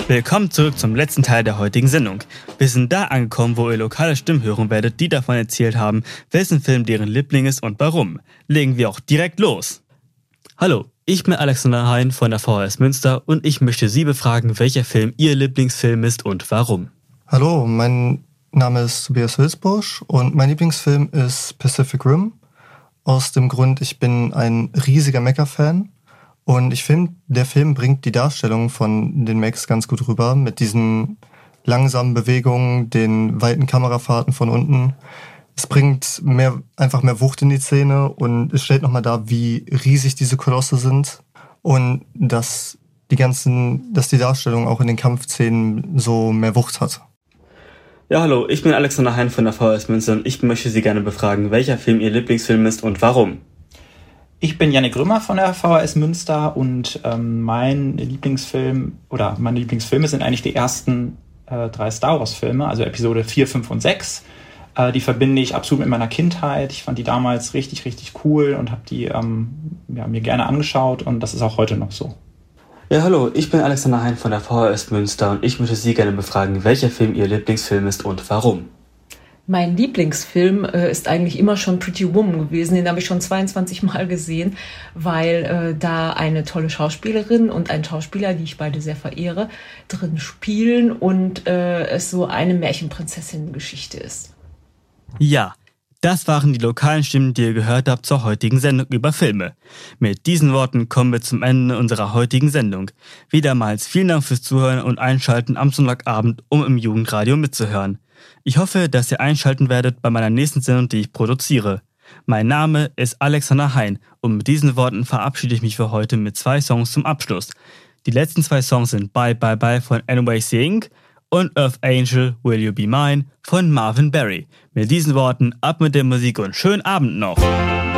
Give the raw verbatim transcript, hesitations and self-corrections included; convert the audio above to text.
Willkommen zurück zum letzten Teil der heutigen Sendung. Wir sind da angekommen, wo ihr lokale Stimmen hören werdet, die davon erzählt haben, wessen Film deren Liebling ist und warum. Legen wir auch direkt los. Hallo, ich bin Alexander Hein von der V H S Münster und ich möchte Sie befragen, welcher Film Ihr Lieblingsfilm ist und warum. Hallo, mein Name ist Tobias Hülsbusch und mein Lieblingsfilm ist Pacific Rim. Aus dem Grund, ich bin ein riesiger Mecha-Fan. Und ich finde, der Film bringt die Darstellung von den Mechs ganz gut rüber, mit diesen langsamen Bewegungen, den weiten Kamerafahrten von unten. Es bringt mehr, einfach mehr Wucht in die Szene und es stellt nochmal dar, wie riesig diese Kolosse sind und dass die ganzen, dass die Darstellung auch in den Kampfszenen so mehr Wucht hat. Ja, hallo, ich bin Alexander Hein von der V H S Münster und ich möchte Sie gerne befragen, welcher Film Ihr Lieblingsfilm ist und warum. Ich bin Jannik Römer von der V H S Münster und ähm, mein Lieblingsfilm oder meine Lieblingsfilme sind eigentlich die ersten äh, drei Star Wars Filme, also Episode vier, fünf und sechs. Äh, die verbinde ich absolut mit meiner Kindheit. Ich fand die damals richtig, richtig cool und habe die ähm, ja, mir gerne angeschaut und das ist auch heute noch so. Ja, hallo, ich bin Alexander Hein von der V H S Münster und ich möchte Sie gerne befragen, welcher Film Ihr Lieblingsfilm ist und warum. Mein Lieblingsfilm äh, ist eigentlich immer schon Pretty Woman gewesen. Den habe ich schon zweiundzwanzig Mal gesehen, weil äh, da eine tolle Schauspielerin und ein Schauspieler, die ich beide sehr verehre, drin spielen und äh, es so eine Märchenprinzessin-Geschichte ist. Ja, das waren die lokalen Stimmen, die ihr gehört habt zur heutigen Sendung über Filme. Mit diesen Worten kommen wir zum Ende unserer heutigen Sendung. Wiedermals vielen Dank fürs Zuhören und Einschalten am Sonntagabend, um im Jugendradio mitzuhören. Ich hoffe, dass ihr einschalten werdet bei meiner nächsten Sendung, die ich produziere. Mein Name ist Alexander Hein und mit diesen Worten verabschiede ich mich für heute mit zwei Songs zum Abschluss. Die letzten zwei Songs sind Bye Bye Bye von N Y C Incorporated und Earth Angel Will You Be Mine von Marvin Berry. Mit diesen Worten ab mit der Musik und schönen Abend noch!